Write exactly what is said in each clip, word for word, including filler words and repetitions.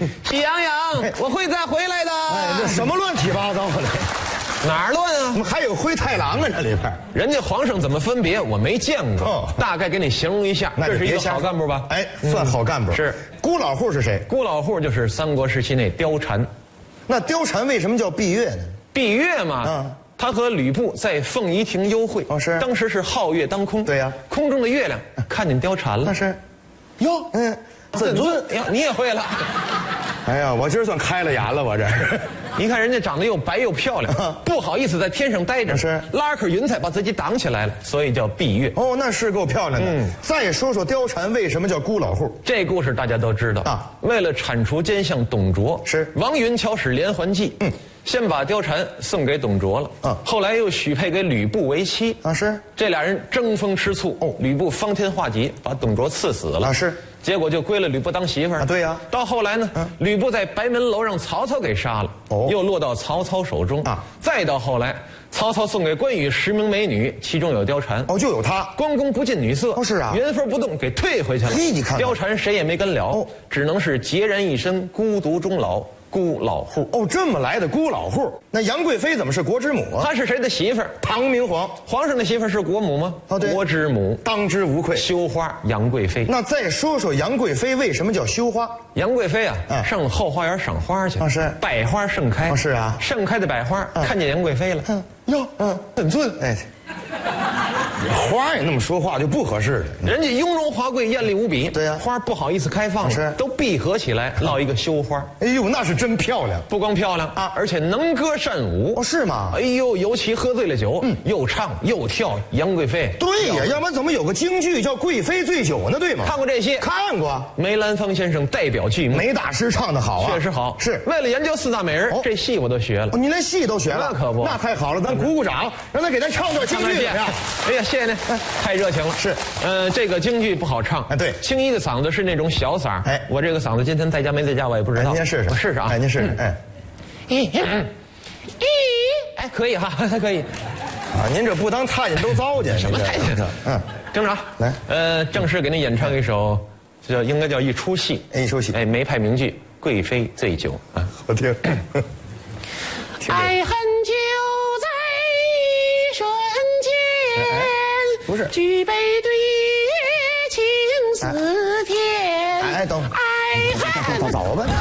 喜羊羊，我会再回来的。 哎，这什么乱七八糟的？ 哪儿乱啊？ 怎么还有灰太狼啊？这里边， 人家皇上怎么分别，我没见过。哦，大概给你形容一下，这是一个好干部吧？ 哎，算好干部。 是。 孤老户是谁？ 孤老户就是三国时期那貂蝉。 那貂蝉为什么叫闭月呢？ 闭月嘛。嗯。他和吕布在凤仪亭幽会。 哦，是。 当时是皓月当空。 对呀。 空中的月亮看见貂蝉了。 那是。哟，嗯， 怎尊呀，你也会了。 哎呀，我今儿算开了眼了，我这。 你看人家长得又白又漂亮，不好意思在天上待着， 是拉颗云彩把自己挡起来了，所以叫闭月。 哦，那是够漂亮的。嗯，再说说貂蝉为什么叫孤老户？ 这故事大家都知道啊。为了铲除奸相董卓， 是王允巧使连环计，嗯，先把貂蝉送给董卓了，嗯，后来又许配给吕布为妻。 啊，是这俩人争风吃醋，哦，吕布方天画戟把董卓刺死了。 啊，是。 结果就归了吕布当媳妇儿啊， 对呀。 到后来呢，嗯、吕布在白门楼让曹操给杀了，哦，又落到曹操手中啊。再到后来，曹操送给关羽十名美女，其中有貂蝉， 哦，就有她， 关公不近女色， 哦，是啊， 原封不动给退回去了。 嘿，你看， 貂蝉谁也没跟了，哦，只能是孑然一身，孤独终老。孤老户哦，这么来的孤老户。那杨贵妃怎么是国之母啊？ 她是谁的媳妇儿？ 唐明皇。 皇上的媳妇儿是国母吗？ 哦，对， 国之母， 当之无愧。 羞花杨贵妃。 那再说说杨贵妃为什么叫羞花？ 杨贵妃啊，嗯、上后花园赏花去。 啊，是百花盛开。 哦，是啊， 盛开的百花、嗯、看见杨贵妃了。嗯， 哟，嗯，本尊，哎。花也那么说话就不合适了。 人家雍容华贵、艳丽无比。 对呀， 花不好意思开放， 是都闭合起来，落一个羞花。 哎呦，那是真漂亮！ 不光漂亮啊，而且能歌善舞。 哦，是吗？ 哎呦，尤其喝醉了酒，嗯，又唱又跳。杨贵妃， 对呀，要不然怎么有个京剧叫《贵妃醉酒》呢？对吗？ 看过这些？ 看过。 梅兰芳先生代表剧目， 梅大师唱的好啊， 确实好。 是为了研究四大美人，这戏我都学了。 哦，您连戏都学了？ 那可不， 那太好了，咱鼓鼓掌，让他给咱唱段京剧怎么样？ 哎呀，谢谢您，太热情了。 是， 呃，这个京剧不好唱。 哎，对， 青衣的嗓子是那种小嗓。哎，我这个嗓子今天在家没在家我也不知道。 您先试试， 我试试啊。 哎，您试试，哎， 咦，咦，哎，可以哈，还可以。 啊，您这不当太监都糟践， 什么太监？嗯，听着啊， 来， 呃，正式给您演唱一首，叫应该叫一出戏， 一出戏， 哎，梅派名剧《贵妃醉酒》啊， 我听。 爱恨就在一瞬间， 不是， 举杯对月情似天。 哎，等， 爱恨， 走吧。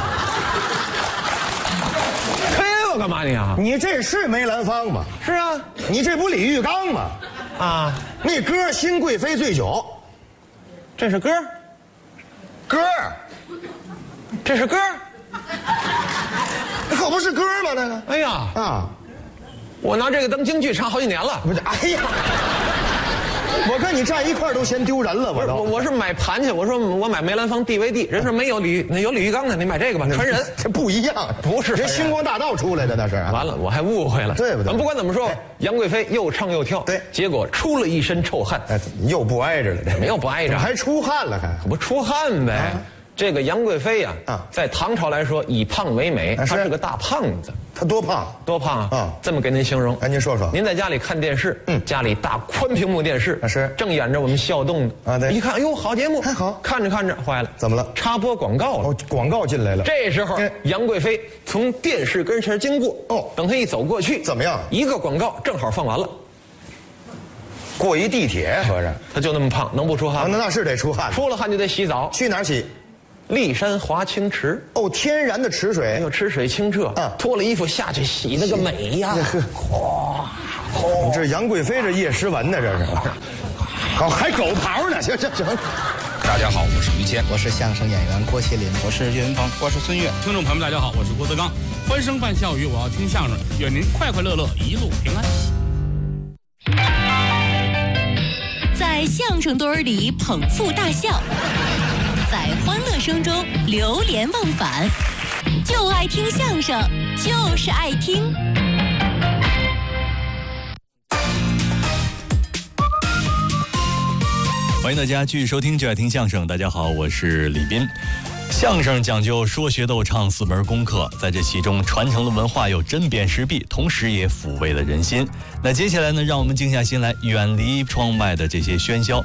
推我干嘛你啊？ 你这是梅兰芳吗？ 是啊。 你这不李玉刚吗？ 啊， 那歌《新贵妃醉酒》， 这是歌， 歌， 这是歌， 可不是歌吗？那个， 哎呀啊，我拿这个当京剧唱好几年了。 不是，哎呀。我跟你站一块儿都嫌丢人了，我都。 我是买盘去，我说我买梅兰芳 D V D， 人说没有李有李玉刚的，你买这个吧，传人。 这不一样， 不是人星光大道出来的那是。 完了，我还误会了， 对不对？ 不管怎么说，杨贵妃又唱又跳， 对， 结果出了一身臭汗。 哎，又不挨着了， 没有不挨着， 还出汗了，还不出汗呗。这个杨贵妃呀，啊，在唐朝来说以胖为美，她是个大胖子。 她多胖？ 多胖啊！啊，这么给您形容。 哎，您说说。 您在家里看电视，嗯，家里大宽屏幕电视， 是正演着我们孝动啊，对， 一看，哎呦，好节目， 还好， 看着看着坏了， 怎么了？ 插播广告了。 哦，广告进来了。 这时候，杨贵妃从电视跟前经过，哦，等她一走过去， 怎么样？ 一个广告正好放完了。 过一地铁，合着她就那么胖，能不出汗？ 那那是得出汗， 出了汗就得洗澡。 去哪儿洗？ 骊山华清池。 哦，天然的池水。 哎呦，池水清澈。嗯，脱了衣服下去洗那个美呀！ 嚯，你这杨贵妃这叶诗文呢？这是。好，还狗刨呢？行行行。 大家好，我是于谦， 我是相声演员郭麒麟， 我是岳云鹏，我是孙越。 听众朋友们，大家好，我是郭德纲。欢声伴笑语，我要听相声，愿您快快乐乐，一路平安。 在相声堆里捧腹大笑，在欢乐声中流连忘返，就爱听相声，就是爱听。 欢迎大家继续收听就爱听相声。大家好，我是李斌。相声讲究说学逗唱四门功课，在这其中传承了文化，又针砭时弊，同时也抚慰了人心。那接下来呢，让我们静下心来，远离窗外的这些喧嚣，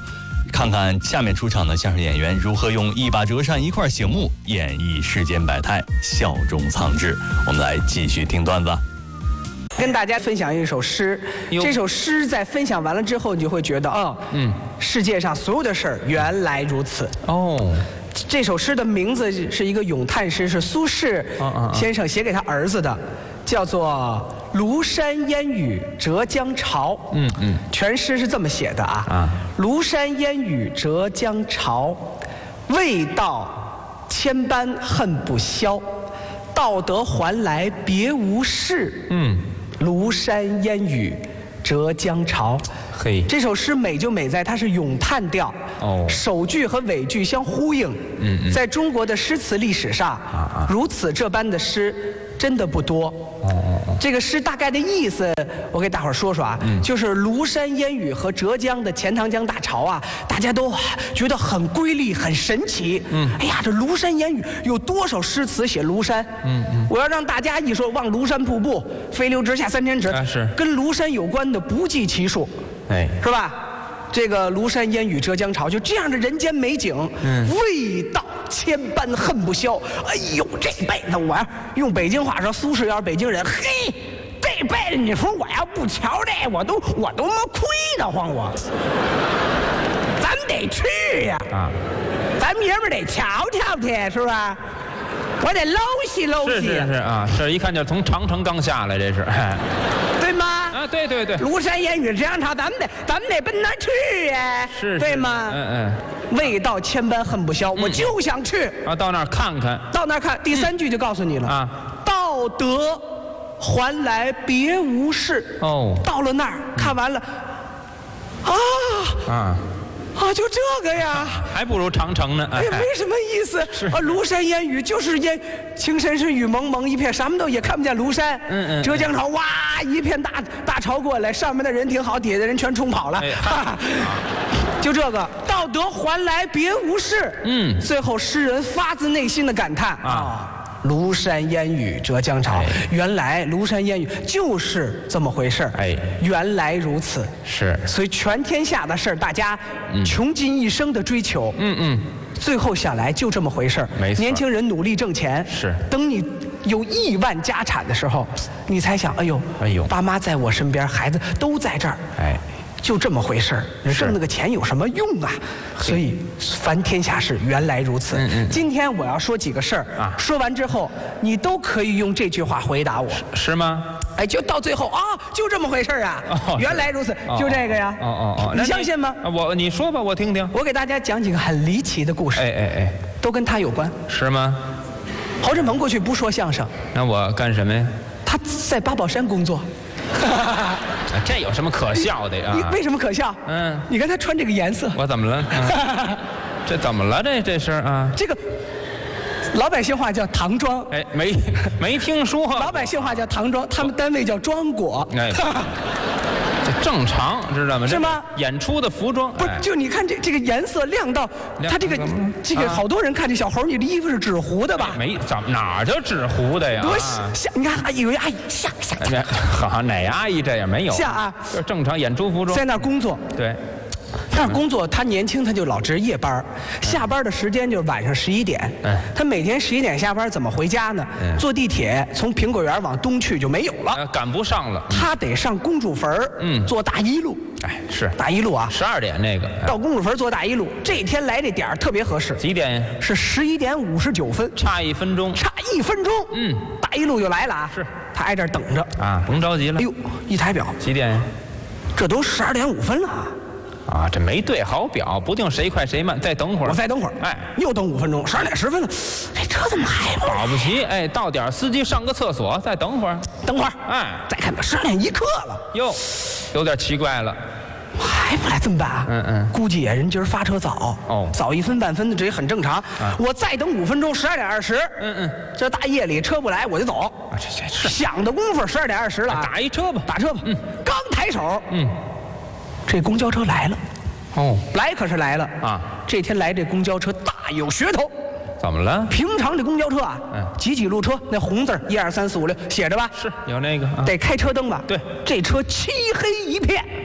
看看下面出场的相声演员如何用一把折扇一块醒目演绎世间百态，笑中藏智。我们来继续听段子。 跟大家分享一首诗，这首诗在分享完了之后，你就会觉得，哦，嗯，世界上所有的事儿原来如此。哦，这首诗的名字是一个咏叹诗，是苏轼先生写给他儿子的，叫做《庐山烟雨浙江潮》。嗯嗯，全诗是这么写的啊。啊，庐山烟雨浙江潮，未到千般恨不消，到得还来别无事。嗯。庐山烟雨浙江潮，嘿，这首诗美就美在它是咏叹调，哦，首句和尾句相呼应。嗯嗯，在中国的诗词历史上，啊啊，如此这般的诗真的不多。哦哦哦，这个诗大概的意思，我给大伙儿说说啊，嗯，就是庐山烟雨和浙江的钱塘江大潮啊，大家都觉得很瑰丽、很神奇。嗯，哎呀，这庐山烟雨有多少诗词写庐山？嗯嗯，我要让大家一说望庐山瀑布，飞流直下三千尺，啊，是跟庐山有关的不计其数。哎，是吧？这个庐山烟雨浙江潮，就这样的人间美景，嗯，未到千般恨不消。哎呦，这辈子我要用北京话说，苏轼要是北京人，嘿，这辈子你说我要不瞧这，我都我都他妈亏得慌我。咱们得去呀，啊，咱们爷们儿得瞧瞧去，是吧？我得搂西搂西。 是是是啊，这一看就从长城刚下来，这是， 对吗？ 啊，对对对， 庐山烟雨浙江潮，咱们得咱们得奔那儿去呀， 是， 对吗？嗯嗯，未到千般恨不消，我就想去啊，到那儿看看， 到那儿看。第三句就告诉你了啊，到得还来别无事。哦，到了那儿看完了，啊啊。啊，就这个呀， 还不如长城呢。 哎呀，没什么意思。是啊，庐山烟雨就是烟，情深是雨蒙蒙，一片什么都也看不见庐山。嗯嗯。浙江潮，哇，一片大大潮过来，上面的人挺好，底下的人全冲跑了。哎、哈就这个，到得还来别无事。嗯。最后诗人发自内心的感叹啊。庐山烟雨浙江潮，原来庐山烟雨就是这么回事儿。哎，原来如此。是，所以全天下的事儿，大家穷尽一生的追求。嗯嗯，最后想来就这么回事儿。没错，年轻人努力挣钱。是，等你有亿万家产的时候，你才想，哎呦，哎呦，爸妈在我身边，孩子都在这儿。哎。就这么回事儿，你挣那个钱有什么用啊？所以，凡天下事，原来如此。嗯嗯。今天我要说几个事儿啊，说完之后，你都可以用这句话回答我， 是吗？ 哎，就到最后啊，就这么回事儿啊，哦、原来如此，哦、就这个呀。哦哦哦，你相信吗？ 我你说吧，我听听。 我给大家讲几个很离奇的故事。哎哎哎，都跟他有关。 是吗？ 侯振鹏过去不说相声， 那我干什么呀？ 他在八宝山工作。 这有什么可笑的呀？ 你为什么可笑？嗯，你看他穿这个颜色， 我怎么了？嗯、这怎么了？这这是啊？ 这个老百姓话叫唐装。 哎，没没听说。 老百姓话叫唐装，他们单位叫庄果。哎， 这正常，知道吗？ 是吗？ 演出的服装不是？就你看这这个颜色亮到，他这个这个好多人看这小猴，你的衣服是纸糊的吧？ 没，怎么哪儿就纸糊的呀？ 多像！你看，有一阿姨像像。 好，哪阿姨这样没有？ 像啊， 就是正常演出服装， 在那儿工作。 对。 那儿工作，他年轻，他就老值夜班，下班的时间就是晚上十一点。嗯，他每天十一点下班，怎么回家呢？嗯，坐地铁从苹果园往东去就没有了， 赶不上了。 他得上公主坟嗯，坐大一路。 哎，是大一路啊， 十二点那个到公主坟坐大一路。这天来这点儿特别合适， 几点？ 是十一点五十九分， 差一分钟， 差一分钟。嗯，大一路就来了啊。是，他挨这儿等着啊，甭着急了。 哎呦，一抬表， 几点？ 这都十二点五分了。 啊，这没对好表，不定谁快谁慢，再等会儿。 我再等会儿，哎，又等五分钟，十二点十分了，哎，这怎么还不保不齐？哎，到点司机上个厕所，再等会儿， 等会儿，哎，再看表，十二点一刻了， 哟，有点奇怪了， 还不来怎么办啊？嗯嗯，估计也人今儿发车早，哦，早一分半分的，这也很正常。啊、我再等五分钟，十二点二十，嗯嗯，这大夜里车不来，我就走。啊，这这是想的功夫，十二点二十了， 打一车吧， 打车吧。嗯，刚抬手，嗯。这公交车来了，哦，来可是来了啊！这天来这公交车大有噱头， 怎么了？ 平常这公交车啊，嗯，几几路车那红字一二三四五六写着吧？ 是有那个， 得开车灯吧？ 对， 这车漆黑一片，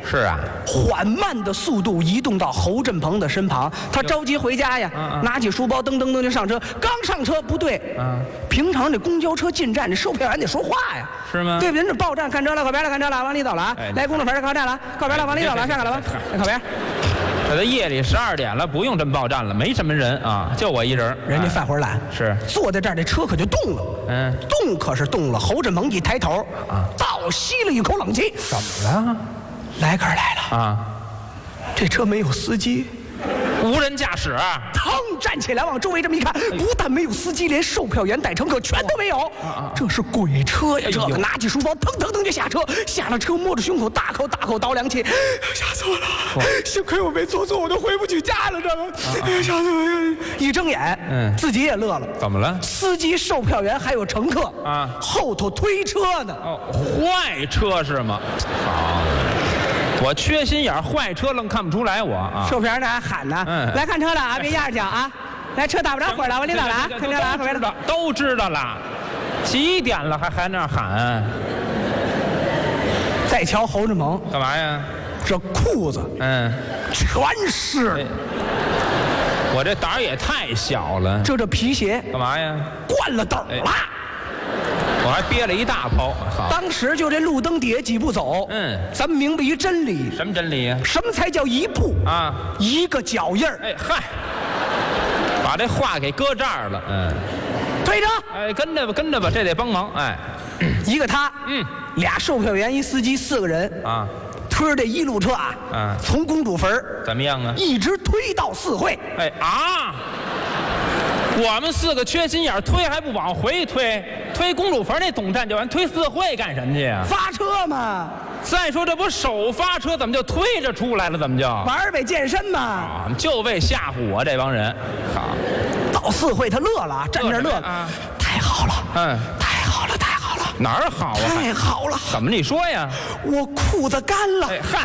是啊， 缓慢的速度移动到侯振鹏的身旁，他着急回家呀， 嗯嗯拿起书包噔噔噔就上车。刚上车不对， 嗯平常这公交车进站，这售票员得说话呀， 是吗？ 对不对？人这报站看车了，靠边了，看车了，往里走了啊！ 哎来，公主坟靠站了，靠边了，往里走了，上来了吧？靠边。 这都夜里十二点了，不用这么报站了，没什么人啊，就我一人。 人家饭会懒， 是坐在这儿，这车可就动了。 嗯， 动可是动了。侯振鹏一抬头，啊，倒吸了一口冷气。 怎么了？ 来客来了啊！ 这车没有司机， 无人驾驶。 腾站起来往周围这么一看，不但没有司机，连售票员带乘客全都没有。这是鬼车呀！这个拿起书包，腾腾腾就下车，下了车摸着胸口，大口大口倒凉气。吓死我了！幸亏我没坐错，我都回不去家了。这个，吓死我！一睁眼，嗯，自己也乐了。 怎么了？ 司机、售票员还有乘客啊， 后头推车呢。 哦，坏车是吗？好。我缺心眼，坏车愣看不出来我啊！ 售票员呢还喊呢，嗯，来看车了啊，别压着脚啊！来，车打不着火了，往里走了啊！看车了啊， 知道都知道了，几点了还还那喊？ 再瞧侯振鹏干嘛呀？ 这裤子，嗯，全是。哎， 我这胆儿也太小了。 这这皮鞋干嘛呀？ 灌了斗了。哎， 我还憋了一大泡。 当时就这路灯底下几步走，嗯，咱们明白一真理。 什么真理呀？ 什么才叫一步啊？一个脚印儿。 哎嗨，把这话给搁这儿了。嗯， 推着。 哎，跟着吧，跟着吧，这得帮忙。哎， 一个他，嗯，俩售票员，一司机，四个人啊，推着这一路车啊，嗯，从公主坟怎么样啊？ 一直推到四惠。 哎啊！我们四个缺心眼，推还不往回推，推公主坟那总站就完，推四惠干什么去呀？ 发车嘛。 再说这不首发车，怎么就推着出来了？怎么就玩呗，健身嘛。 啊，就为吓唬我这帮人。好， 到四惠他乐了，站这乐了，啊，太好了，嗯，太好了，太好了。 哪儿好啊？ 太好了。 怎么你说呀？ 我裤子干了。 哎嗨，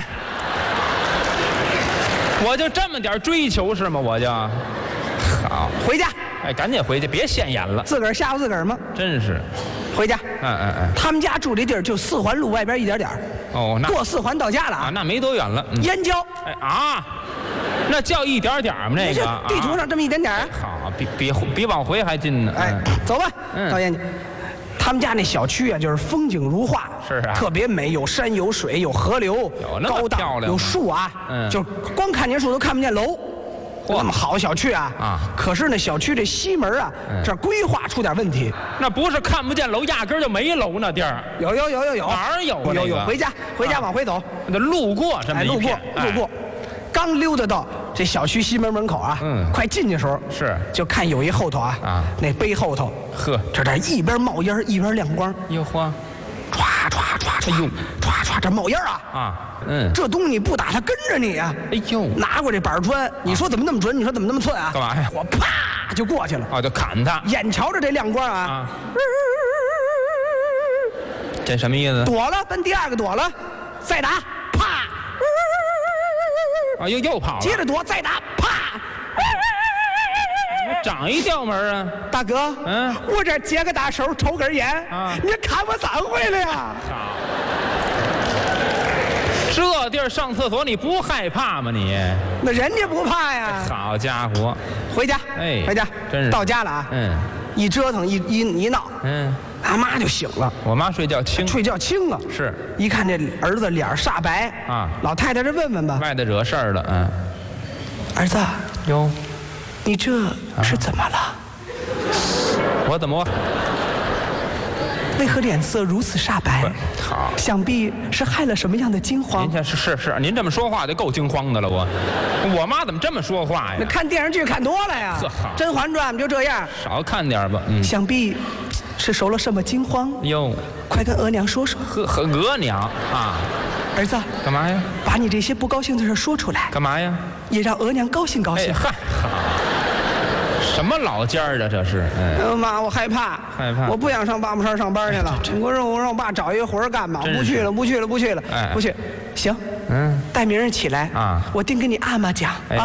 我就这么点追求是吗？我就好回家。 哎，赶紧回去，别现眼了。 自个儿吓唬自个儿吗？ 真是， 回家。 嗯嗯嗯。 他们家住这地儿就四环路外边一点点。 哦，那过四环到家了啊，那没多远了。 嗯、燕郊。 哎啊，那叫一点点吗？那个地图上这么一点点。 哎、好，比比比往回还近呢。 哎，走吧，嗯、到燕郊。他们家那小区啊，就是风景如画， 是啊， 特别美，有山有水有河流， 有那么漂亮， 有树啊，嗯，就光看见树都看不见楼。那么好小区啊啊！可是那小区这西门啊，这规划出点问题。 那不是看不见楼，压根就没楼那地儿。 有有有有有， 哪儿有？ 有有。回家回家往回走， 那路过这么一片， 路过路过，刚溜达到这小区西门门口啊，嗯，快进去的时候是就看有一后头啊啊，那背后头， 呵， 这这一边冒烟一边亮光， 哟呵， 唰唰唰唰，呦，唰唰这冒烟啊啊！嗯，这东西你不打它跟着你啊！哎呦，拿过这板砖，你说怎么那么准？你说怎么那么寸啊？ 干嘛呀？ 我啪就过去了。 啊，就砍他！ 眼瞧着这亮光啊，啊这什么意思？ 躲了，奔第二个躲了，再打，啪！ 啊，又又跑了。 接着躲，再打，啪！ 长一调门啊， 大哥，嗯，我这接个大手，抽根烟啊，你看我三回了呀。 好。这地儿上厕所你不害怕吗你？ 那人家不怕呀。 好家伙， 回家，哎，回家， 真是到家了啊。嗯，一折腾一一一闹，嗯，他妈就醒了。 我妈睡觉轻， 睡觉轻啊。 是， 一看这儿子脸煞白啊，老太太这问问吧， 外头惹事儿了，嗯。 儿子， 哟， 你这是怎么了？啊、 我怎么？ 为何脸色如此煞白？ 好， 想必是害了什么样的惊慌。 您这是是是，您这么说话就够惊慌的了。我，我妈怎么这么说话呀？ 那看电视剧看多了呀，《甄嬛传》就这样。 少看点吧。嗯， 想必是受了什么惊慌。 哟， 快跟额娘说说。 和和额娘啊， 儿子， 干嘛呀？ 把你这些不高兴的事说出来。 干嘛呀？ 也让额娘高兴高兴。 哎嗨，好。什么老家儿啊？这是， 嗯，妈，我害怕， 害怕， 我不想上八木山上班去了。我说，我让我爸找一个活儿干吧，不去了，不去了，不去了，不去。行，嗯，待明儿起来啊，我定给你阿妈讲啊，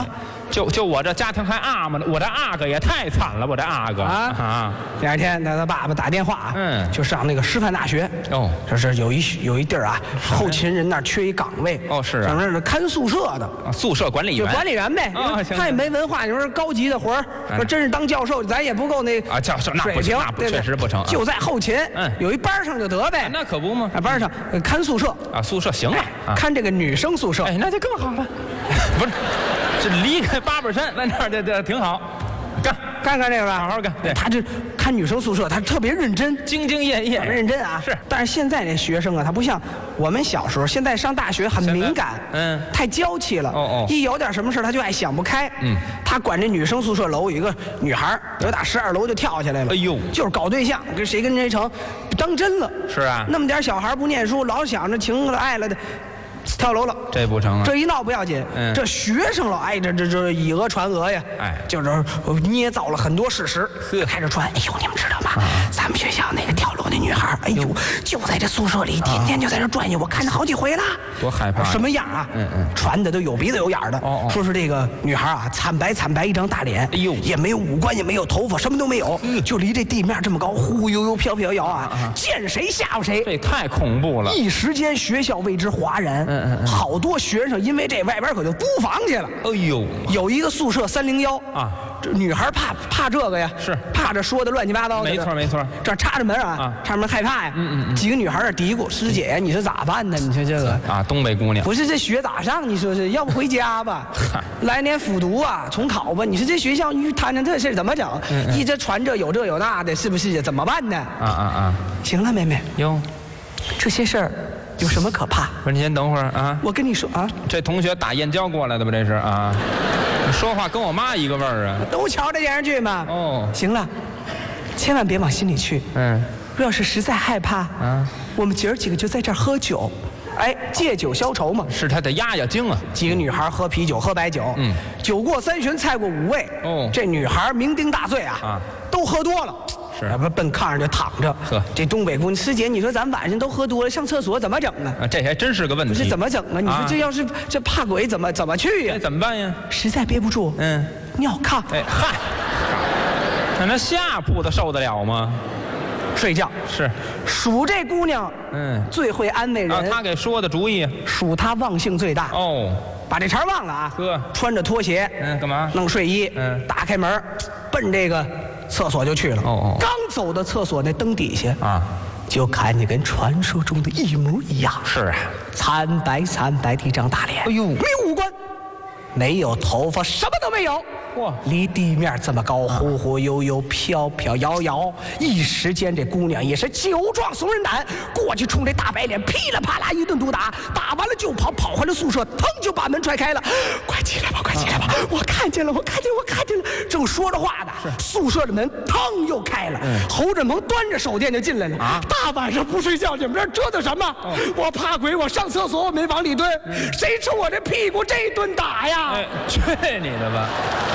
就就我这家庭还阿嘛呢，我这阿哥也太惨了，我这阿哥啊啊！ 第二天他他爸爸打电话， 嗯就上那个师范大学。 哦， 这是有一有一地儿啊，后勤人那儿缺一岗位。 哦是啊上那儿看宿舍的。 啊宿舍管理就员， 管理员呗， 啊行他也没文化，你说高级的活儿，说真是当教授，咱也不够那啊教授那不水平， 行那不对对确实不成啊就在后勤， 嗯有一班上就得呗， 那可不嘛， 在班上呃看宿舍， 啊宿舍行了啊， 看这个女生宿舍， 哎那就更好了，不是，是离开八宝山在那儿这这挺好，干看看这个吧， 好好干，对， 他这看女生宿舍，他特别认真， 兢兢业业， 很认真啊。 是， 但是现在这学生啊，他不像我们小时候，现在上大学很敏感， 嗯， 太娇气了。 哦哦， 一有点什么事他就爱想不开。 嗯， 他管这女生宿舍楼有一个女孩，有打十二楼就跳下来了。 哎呦， 就是搞对象，跟谁跟谁成，当真了。 是啊， 那么点小孩不念书，老想着情了爱了的。跳楼了， 这不成啊！ 这一闹不要紧， 嗯， 这学生了，哎，这这这以讹传讹呀， 哎， 就是捏造了很多事实，开始传。哎呦，你们知道吗？咱们学校那个跳楼那女孩，哎呦，就在这宿舍里，天天就在这转悠，我看着好几回了， 多害怕！ 什么样啊？嗯嗯，传的都有鼻子有眼的。哦哦，说是这个女孩啊，惨白惨白一张大脸，哎呦，也没有五官，也没有头发，什么都没有，就离这地面这么高，忽悠悠飘飘摇啊，见谁吓唬谁。 这太恐怖了！ 一时间学校为之哗然。嗯嗯嗯，好多学生因为这外边可就租房去了。哎呦，有一个宿舍三零幺啊，这女孩怕怕这个呀， 是怕这说的乱七八糟的。 没错没错， 这插着门啊，插着门害怕呀。嗯嗯嗯，几个女孩这嘀咕：“师姐，你说咋办呢？你说这个啊，东北姑娘不是这学咋上？你说是要不回家吧？来年复读啊，重考吧？你说这学校你摊上这事怎么整？一直传这有这有那的，是不是？怎么办呢？啊啊啊！行了，妹妹哟， 这些事儿。”有什么可怕？ 不是，你先等会儿啊！ 我跟你说啊， 这同学打燕郊过来的吧？这是啊，说话跟我妈一个味儿啊！ 都瞧这电视剧嘛。 哦， 行了，千万别往心里去。嗯，要是实在害怕啊，我们姐儿几个就在这儿喝酒，哎，借酒消愁嘛。 是他得压压惊啊！ 几个女孩喝啤酒，喝白酒。嗯，酒过三巡，菜过五味。哦，这女孩酩酊大醉啊，啊，都喝多了。是，不奔炕上就躺着。呵，这东北姑娘师姐，你说咱晚上都喝多了，上厕所怎么整呢？ 啊，这还真是个问题。 这怎么整啊？你说这要是这怕鬼怎么怎么去呀？ 怎么办呀？ 实在憋不住，嗯，尿炕。哎嗨， 那那下铺的受得了吗？ 睡觉是， 数这姑娘，嗯，最会安慰人。 啊，他给说的主意， 数她忘性最大。哦，把这茬忘了啊。呵，穿着拖鞋，嗯，干嘛？弄睡衣，嗯，打开门，奔这个。厕所就去了。哦哦，刚走到厕所那灯底下啊，就看见跟传说中的一模一样。是啊，惨白惨白的一张大脸。哎呦，没有五官，没有头发，什么都没有。哇，离地面这么高，忽忽悠悠，飘飘摇摇。一时间，这姑娘也是酒壮怂人胆，过去冲这大白脸噼里啪啦一顿毒打，打完了就跑，跑回了宿舍，腾就把门踹开了。快起来吧，快起来吧！我看见了，我看见了，我看见了。正说着话呢，宿舍的门腾又开了，侯振鹏端着手电就进来了。啊，大晚上不睡觉，你们这折腾什么？我怕鬼，我上厕所我没往里蹲，谁冲我这屁股这顿打呀？ 去你的吧！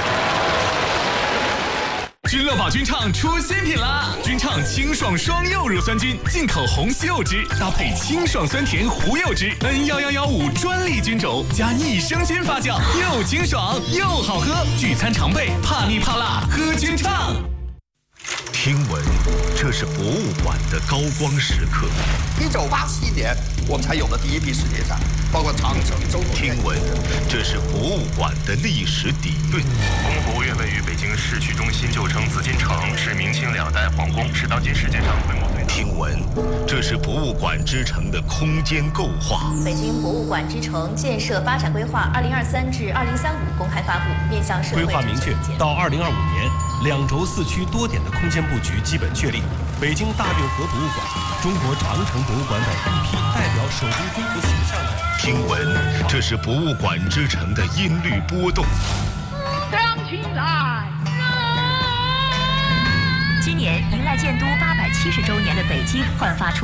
君乐宝君畅出新品了，君畅清爽双柚乳酸菌，进口红西柚汁搭配清爽酸甜胡柚汁 N 一一一五专利菌种加益生菌发酵，又清爽又好喝，聚餐常备，怕腻怕辣喝君畅。 听闻这是博物馆的高光时刻。 一九八七年，我们才有了第一批世界展，包括长城、周口。 听闻这是博物馆的历史底蕴。 故宫博物院位于北京市区中心，旧称紫禁城，是明清两代皇宫，是当今世界上规模最大。 听闻这是博物馆之城的空间构化。 北京博物馆之城建设发展规划二零二三至二零三五公开发布，面向社会。 规划明确，到二零二五年，两轴四区多点的空间布局基本确立。北京大运河博物馆、中国长城博物馆等一批代表首都恢复形象的。 听闻这是博物馆之城的音律波动。 亮起来！ 今年迎来建都八百七十周年的北京焕发出